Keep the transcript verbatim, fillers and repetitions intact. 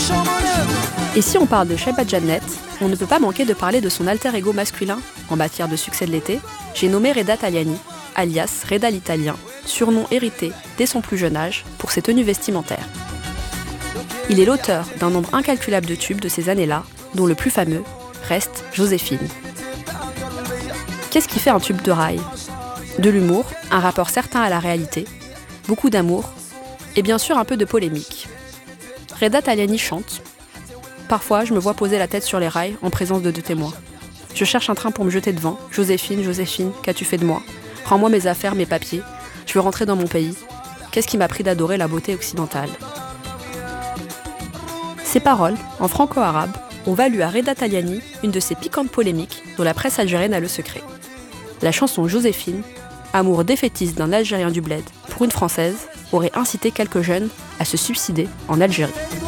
Et si on parle de Chaiba Jannet, on ne peut pas manquer de parler de son alter ego masculin en matière de succès de l'été. J'ai nommé Reda Taliani, alias Reda l'Italien, surnom hérité dès son plus jeune âge pour ses tenues vestimentaires. Il est l'auteur d'un nombre incalculable de tubes de ces années-là, dont le plus fameux reste Joséphine. Qu'est-ce qui fait un tube de rail ? De l'humour, un rapport certain à la réalité, beaucoup d'amour et bien sûr un peu de polémique. Reda Taliani chante. Parfois, je me vois poser la tête sur les rails en présence de deux témoins. Je cherche un train pour me jeter devant. Joséphine, Joséphine, qu'as-tu fait de moi ? Rends-moi mes affaires, mes papiers. Je veux rentrer dans mon pays. Qu'est-ce qui m'a pris d'adorer la beauté occidentale ? Ces paroles, en franco-arabe, ont valu à Reda Taliani une de ces piquantes polémiques dont la presse algérienne a le secret. La chanson Joséphine, amour défaitiste d'un Algérien du bled pour une Française, aurait incité quelques jeunes à se suicider en Algérie.